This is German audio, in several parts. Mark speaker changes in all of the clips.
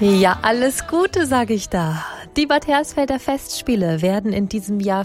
Speaker 1: Ja, alles Gute, sage ich da. Die Bad Hersfelder Festspiele werden in diesem Jahr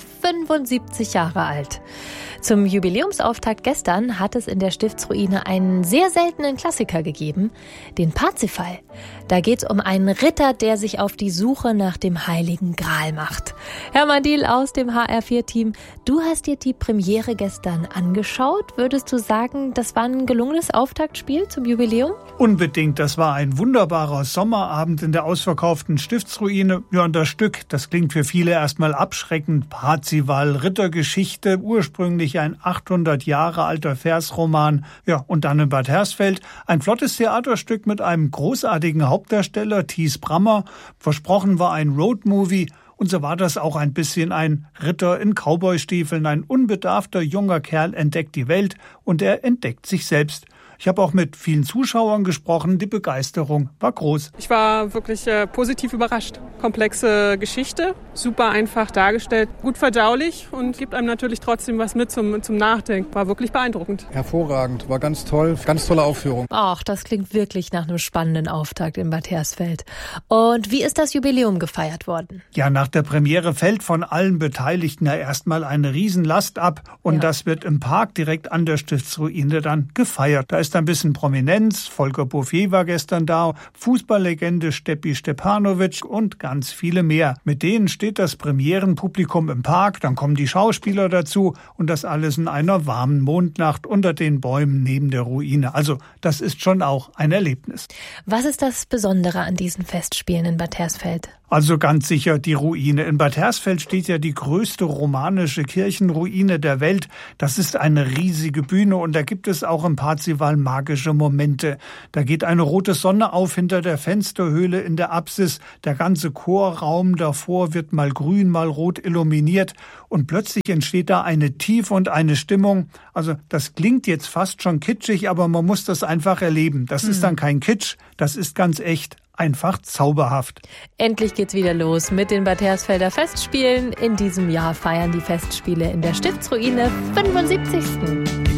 Speaker 1: 75 Jahre alt. Zum Jubiläumsauftakt gestern hat es in der Stiftsruine einen sehr seltenen Klassiker gegeben, den Parzifal. Da geht's um einen Ritter, der sich auf die Suche nach dem Heiligen Gral macht. Hermann Diehl aus dem HR4-Team, du hast dir die Premiere gestern angeschaut. Würdest du sagen, das war ein gelungenes Auftaktspiel zum Jubiläum?
Speaker 2: Unbedingt, das war ein wunderbarer Sommerabend in der ausverkauften Stiftsruine. Ja, und das Stück, das klingt für viele erstmal abschreckend. Parzival, Rittergeschichte, ursprünglich ein 800 Jahre alter Versroman. Ja, und dann in Bad Hersfeld ein flottes Theaterstück mit einem großartigen Hauptdarsteller, Thies Brammer. Versprochen war ein Roadmovie. Und so war das auch ein bisschen ein Ritter in Cowboystiefeln. Ein unbedarfter junger Kerl entdeckt die Welt und er entdeckt sich selbst. Ich habe auch mit vielen Zuschauern gesprochen. Die Begeisterung war groß.
Speaker 3: Ich war wirklich positiv überrascht. Komplexe Geschichte, super einfach dargestellt, gut verdaulich und gibt einem natürlich trotzdem was mit zum Nachdenken. War wirklich beeindruckend.
Speaker 4: Hervorragend, war ganz toll, ganz tolle Aufführung.
Speaker 1: Ach, das klingt wirklich nach einem spannenden Auftakt in Bad Hersfeld. Und wie ist das Jubiläum gefeiert worden?
Speaker 2: Ja, nach der Premiere fällt von allen Beteiligten ja erstmal eine Riesenlast ab. Und das wird im Park direkt an der Stiftsruine dann gefeiert. Da ist ein bisschen Prominenz. Volker Bouffier war gestern da, Fußballlegende Steppi Stepanovic und ganz viele mehr. Mit denen steht das Premierenpublikum im Park, dann kommen die Schauspieler dazu und das alles in einer warmen Mondnacht unter den Bäumen neben der Ruine. Also das ist schon auch ein Erlebnis.
Speaker 1: Was ist das Besondere an diesen Festspielen in Bad Hersfeld?
Speaker 2: Also ganz sicher die Ruine. In Bad Hersfeld steht ja die größte romanische Kirchenruine der Welt. Das ist eine riesige Bühne und da gibt es auch im Parzival magische Momente. Da geht eine rote Sonne auf hinter der Fensterhöhle in der Apsis. Der ganze Chorraum davor wird mal grün, mal rot illuminiert und plötzlich entsteht da eine Tiefe und eine Stimmung. Also das klingt jetzt fast schon kitschig, aber man muss das einfach erleben. Das ist dann kein Kitsch, das ist ganz echt. Einfach zauberhaft.
Speaker 1: Endlich geht's wieder los mit den Bad Hersfelder Festspielen. In diesem Jahr feiern die Festspiele in der Stiftsruine 75.